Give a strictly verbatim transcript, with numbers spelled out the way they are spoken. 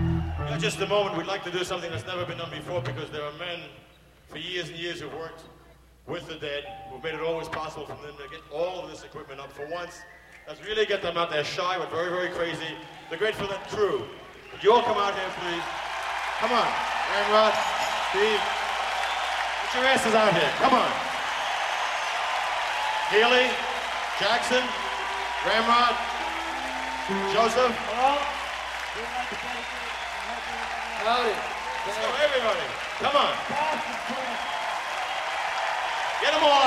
Yeah, just a moment, we'd like to do something that's never been done before because there are men for years and years who've worked with the dead, who've made it always possible for them to get all of this equipment up for once. Let's really get them out there shy, but very, very crazy. The Grateful Dead crew. Would you all come out here, please? Come on. Ramrod, Steve. Get your asses out here. Come on. Healy, Jackson, Ramrod, Joseph. Hello? We'd like to dedicate Howdy. Let's go, everybody. Come on. Get them all